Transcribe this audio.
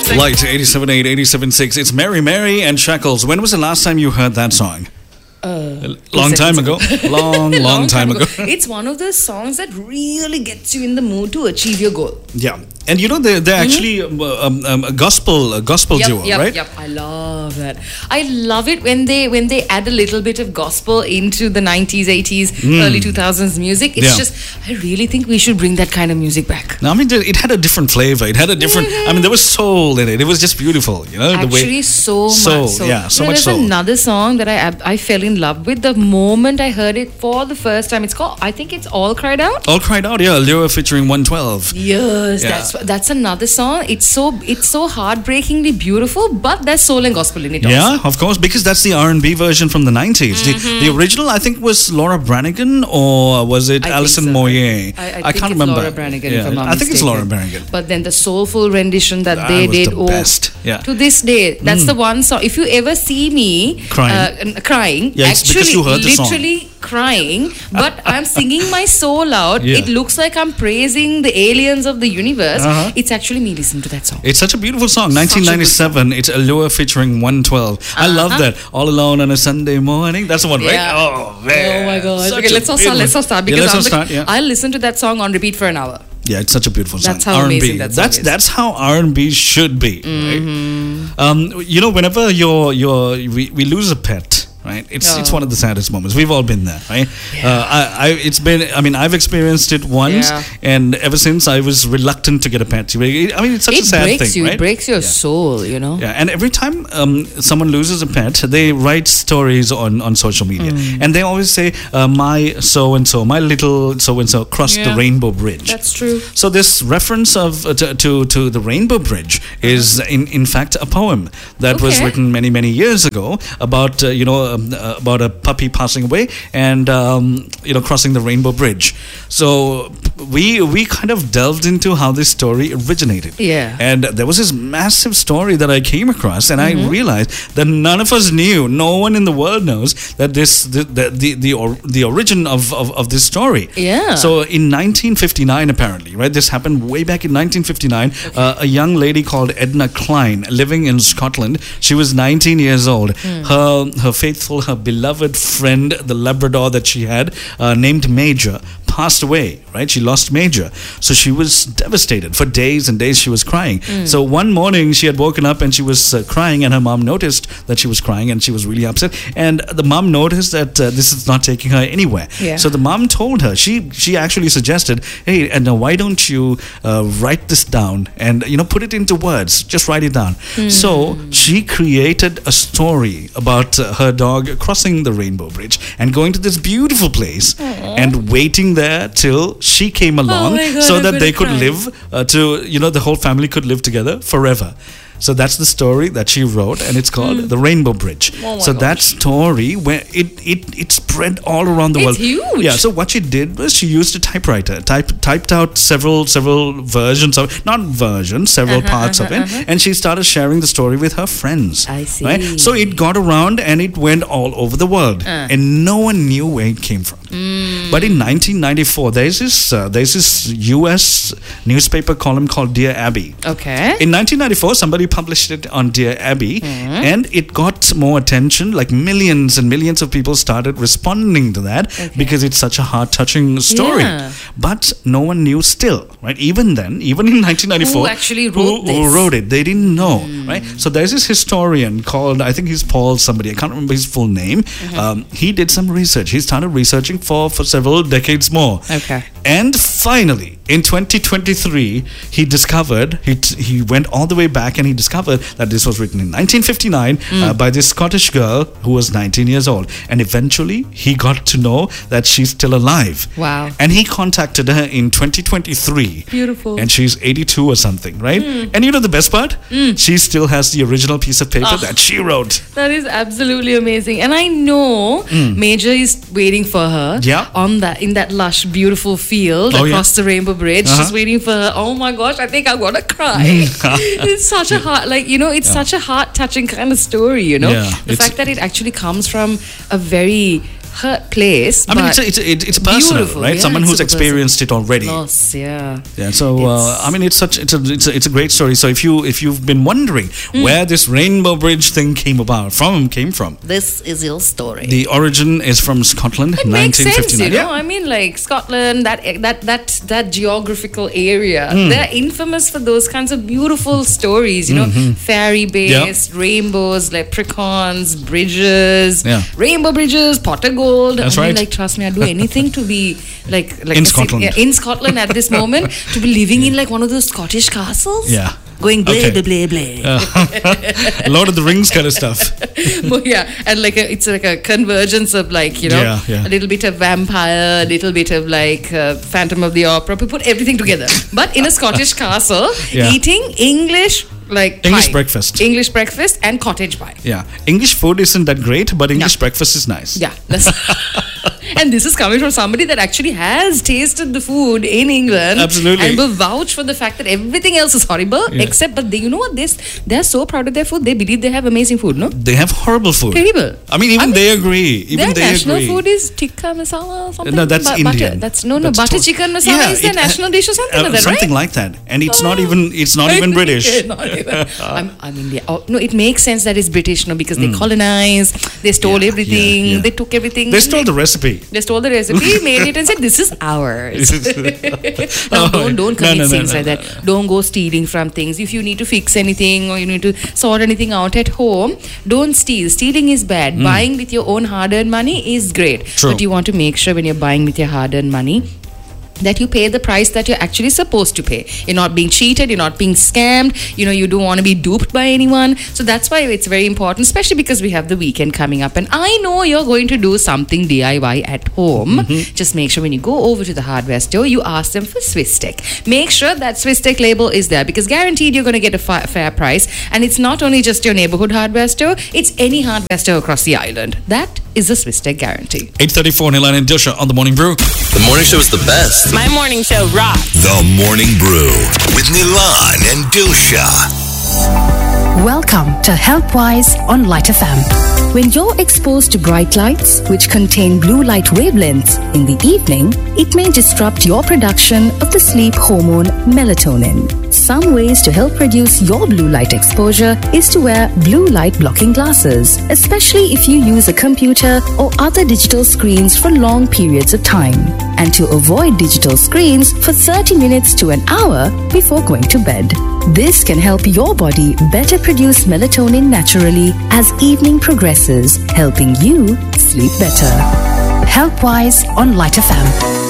Light 87.8, 87.6. It's Mary Mary and Shackles. When was the last time you heard that song? Long time ago. Long time ago. It's one of those songs that really gets you in the mood to achieve your goal. Yeah. And you know, they're actually a gospel duo, right? Yep. I love that. I love it when they add a little bit of gospel into the 90s, 80s, early 2000s music. It's just, I really think we should bring that kind of music back. No, I mean, it had a different flavor. It had a different, I mean, there was soul in it. It was just beautiful, you know? Actually, so much soul. Yeah, so much there's soul. another song that I fell in love with the moment I heard it for the first time. It's called, I think it's All Cried Out. All Cried Out, yeah. Lure featuring 112. Yes, that's another song. It's so heartbreakingly beautiful, but there's soul and gospel in it also. Yeah, of course, because that's the R&B version from the 90s. The original, I think, was Laura Branigan, or was it Alison Moyet? I can't remember. Laura Branigan, if I'm not I think it's mistaken. Laura Branigan. But then the soulful rendition that they did, the best. Yeah. To this day, that's the one song. If you ever see me crying, yeah, it's because actually, you heard the song. literally crying, but I'm singing my soul out. Yeah. It looks like I'm praising the aliens of the universe. It's actually me listening to that song. It's such a beautiful song. 1997. It's Allure featuring 112. I love that. All Alone on a Sunday Morning. That's the one, right? Yeah. Oh, man. Oh my gosh. Such Okay, let's not start because I'll listen to that song on repeat for an hour. Yeah, it's such a beautiful song. That's how amazing that song is. That's how R&B should be. Right? You know, whenever we lose a pet, right? It's one of the saddest moments. We've all been there, right? Yeah. I've experienced it once, and ever since I was reluctant to get a pet. I mean, it's such a sad thing, right? It breaks your soul, you know. Yeah, and every time someone loses a pet, they write stories on social media, and they always say, "My so and so, my little so and so crossed the Rainbow Bridge." That's true. So this reference of to the Rainbow Bridge is in fact a poem that was written many years ago about about a puppy passing away and crossing the Rainbow Bridge. So we kind of delved into how this story originated. Yeah. And there was this massive story that I came across, and I realized that none of us knew, no one in the world knows that the origin of this story. Yeah. So in 1959, apparently, right? This happened way back in 1959. A young lady called Edna Klein, living in Scotland. She was 19 years old. Her faithful, her beloved friend, the Labrador that she had, named Major, passed away, right? She lost Major. So she was devastated. For days and days she was crying. So one morning she had woken up and she was crying, and her mom noticed that she was crying and she was really upset. And the mom noticed that this is not taking her anywhere. Yeah. So the mom told her, she actually suggested, hey, Edna, why don't you write this down and, put it into words. Just write it down. So she created a story about her dog crossing the Rainbow Bridge and going to this beautiful place and waiting there till she came along so that they could live the whole family could live together forever. So that's the story that she wrote, and it's called The Rainbow Bridge. That story, where it spread all around the world. It's huge. Yeah. So what she did was she used a typewriter, typed out several versions of, not versions, several parts of it, and she started sharing the story with her friends. I see. Right? So it got around and it went all over the world, and no one knew where it came from. But in 1994, there's this U.S. newspaper column called Dear Abby. Okay. In 1994, somebody published it on Dear Abby, and it got more attention. Like millions and millions of people started responding to that because it's such a heart-touching story. Yeah. But no one knew still, right? Even then, even in 1994, who actually wrote this? Who wrote it? They didn't know, right? So there's this historian called, I think he's Paul somebody, I can't remember his full name. He did some research. He started researching for several decades more. Okay. And finally, in 2023, he discovered, he went all the way back and he discovered that this was written in 1959 by this Scottish girl who was 19 years old. And eventually, he got to know that she's still alive. Wow. And he contacted her in 2023. Beautiful. And she's 82 or something, right? And you know the best part? She still has the original piece of paper that she wrote. That is absolutely amazing. And I know Major is waiting for her in that lush, beautiful field across the Rainbow Bridge. She's waiting for her. Oh my gosh, I think I'm gonna cry. It's such a heart, it's such a heart-touching kind of story, The fact that it actually comes from a very place. I mean, it's personal, right? Yeah, someone who's experienced it already. Loss, yeah. Yeah. So I mean, it's a great story. So if you've been wondering where this Rainbow Bridge thing came from, this is your story. The origin is from Scotland, it 1959. Makes sense, you know. I mean, like Scotland, that geographical area, they're infamous for those kinds of beautiful stories. You know, fairy-based rainbows, leprechauns, bridges, rainbow bridges, pot of gold. That's right. Like, trust me, I'd do anything to be like in Scotland. In Scotland at this moment, to be living in like one of those Scottish castles. Yeah. Going blah, blah, blah, blah. Lord of the Rings kind of stuff. Yeah, and like it's like a convergence of like, you know, a little bit of vampire, a little bit of like Phantom of the Opera. We put everything together. But in a Scottish castle, eating English breakfast. English breakfast and cottage pie. Yeah. English food isn't that great, but English breakfast is nice. Yeah. And this is coming from somebody that actually has tasted the food in England. Absolutely. And will vouch for the fact that everything else is horrible, except, but you know what, they're so proud of their food, they believe they have amazing food, no? They have horrible food. Terrible. I mean, they agree. Their national food is tikka masala or something. No, that's Indian. Butter chicken masala is their national dish or something like that, right? Something like that. And it's not even British. Not even. I'm India. Oh, no, it makes sense that it's British, no, because they colonized, they stole everything, they took everything. They stole the recipe. Made it and said, this is ours. Don't commit sins like that. Don't go stealing from things. If you need to fix anything or you need to sort anything out at home, don't steal. Stealing is bad. Buying with your own hard-earned money is great. True. But you want to make sure when you're buying with your hard-earned money that you pay the price that you're actually supposed to pay. You're not being cheated, you're not being scammed, you know, you don't want to be duped by anyone. So that's why it's very important, especially because we have the weekend coming up. And I know you're going to do something DIY at home. Just make sure when you go over to the hardware store, you ask them for Swisstech. Make sure that Swisstech label is there, because guaranteed you're going to get a fair price. And it's not only just your neighborhood hardware store, it's any hardware store across the island. That is a Swisstech guarantee. 8:34, Nilan and Dilsha on The Morning Brew. The morning show is the best. My morning show rocks. The Morning Brew with Nilan and Dilsha. Welcome to HealthWise on Light FM. When you're exposed to bright lights, which contain blue light wavelengths, in the evening, it may disrupt your production of the sleep hormone melatonin. Some ways to help reduce your blue light exposure is to wear blue light blocking glasses, especially if you use a computer or other digital screens for long periods of time, and to avoid digital screens for 30 minutes to an hour before going to bed. This can help your body better produce melatonin naturally as evening progresses, helping you sleep better. HealthWise on Light FM.